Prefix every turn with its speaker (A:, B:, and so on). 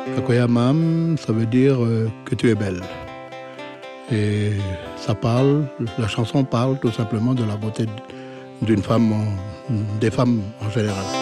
A: Kakoyamam, ça veut dire que tu es belle. Et ça parle, la chanson parle tout simplement de la beauté d'une femme, des femmes en général.